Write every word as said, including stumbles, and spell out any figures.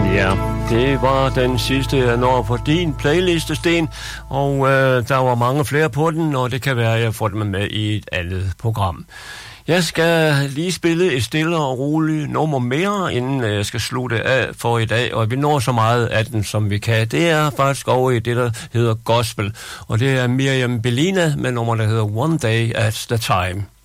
Ja, det var den sidste, jeg når på din playliste, Sten, og øh, der var mange flere på den, og det kan være, at jeg får dem med i et andet program. Jeg skal lige spille et stille og roligt nummer mere, inden jeg skal slutte af for i dag, og vi når så meget af den, som vi kan. Det er faktisk over i det, der hedder Gospel, og det er Miriam Bellina med nummer, der hedder One Day at the Time.